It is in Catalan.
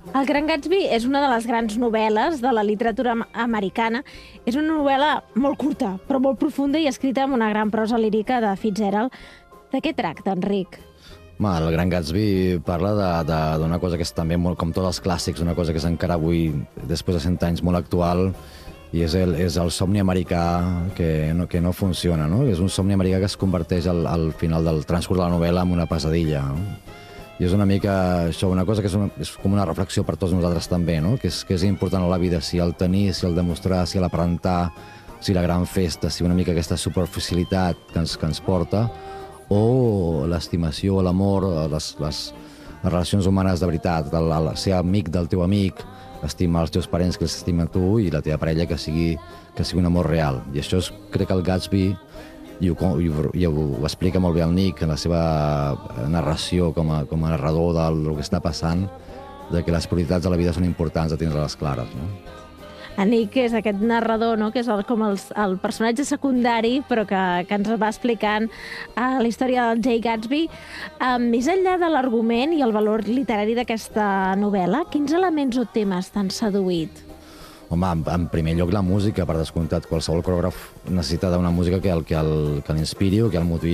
El Gran Gatsby és una de les grans novel·les de la literatura americana. És una novel·la molt curta, però molt profunda i escrita amb una gran prosa lírica de Fitzgerald. De què tracta, Enric? El Gran Gatsby parla d'una cosa que és també, molt, com tots els clàssics, una cosa que és encara avui, després de 100 anys, molt actual, i és el somni americà que no funciona, no? És un somni americà que es converteix al final del transcurs de la novel·la en una pesadilla, no? I és una mica això, una cosa que és com una reflexió per tots nosaltres també, no? Que és important a la vida, si el tenir, si el demostrar, si l'aparentar, si la gran festa, si una mica aquesta superficialitat que ens porta, o l'estimació, l'amor, les relacions humanes de veritat, ser amic del teu amic, estimar els teus parents que els estimen a tu i la teva parella que sigui un amor real. I això crec que el Gatsby i ho explica molt bé el Nick en la seva narració com a narrador del que està passant, de que les prioritats de la vida són importants de tindre-les clares, no? En Nick és aquest narrador, no? Que és com el personatge secundari, però que ens va explicant la història del Jay Gatsby. Més enllà de l'argument i el valor literari d'aquesta novel·la, quins elements o temes t'han seduït? Home, en primer lloc la música, per descomptat. Qualsevol coreògraf necessita d'una música que l'inspiri o que el motivi